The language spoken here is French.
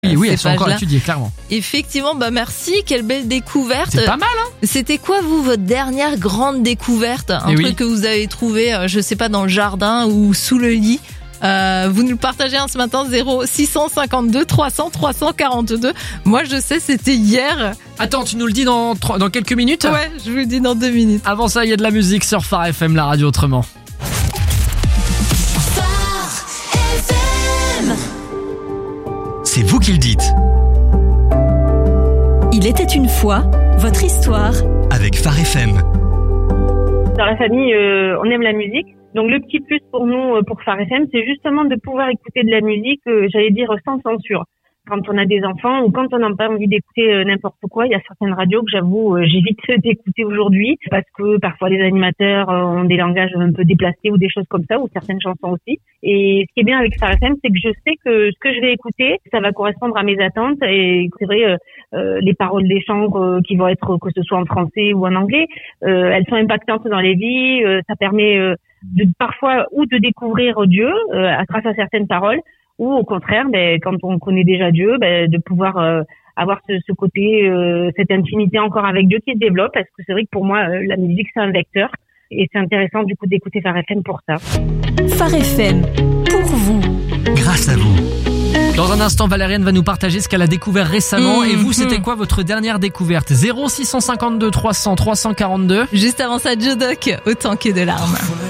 Oui, elles ces sont encore pages-là. étudiées, clairement. Effectivement, merci, quelle belle découverte. C'est pas mal, hein? C'était quoi, vous, votre dernière grande découverte? Un truc que vous avez trouvé, je sais pas, dans le jardin ou sous le lit? Vous nous le partagez ce matin, 0652 300 342. Moi, je sais, c'était hier. Attends, tu nous le dis dans quelques minutes? Ouais, je vous le dis dans 2 minutes. Avant ça, il y a de la musique sur Phare FM, la radio autrement. C'est vous qui le dites. Il était une fois, votre histoire. Avec Phare FM. Dans la famille, on aime la musique. Donc le petit plus pour nous, pour Phare FM, c'est justement de pouvoir écouter de la musique, j'allais dire sans censure. Quand on a des enfants ou quand on n'a pas envie d'écouter n'importe quoi, il y a certaines radios que j'avoue j'évite d'écouter aujourd'hui parce que parfois les animateurs ont des langages un peu déplacés ou des choses comme ça, ou certaines chansons aussi. Et ce qui est bien avec Phare FM, c'est que je sais que ce que je vais écouter, ça va correspondre à mes attentes. Et c'est vrai, les paroles des chants qui vont être, que ce soit en français ou en anglais, elles sont impactantes dans les vies. Ça permet de parfois ou de découvrir Dieu grâce à certaines paroles, ou au contraire, quand on connaît déjà Dieu, de pouvoir avoir ce côté, cette intimité encore avec Dieu qui se développe, parce que c'est vrai que pour moi, la musique, c'est un vecteur, et c'est intéressant du coup d'écouter Phare FM pour ça. Phare FM, pour vous. Grâce à vous. Dans un instant, Valériane va nous partager ce qu'elle a découvert récemment. Et vous, c'était quoi votre dernière découverte? 0652 300 342. Juste avant ça, Joe Doc, autant que de larmes.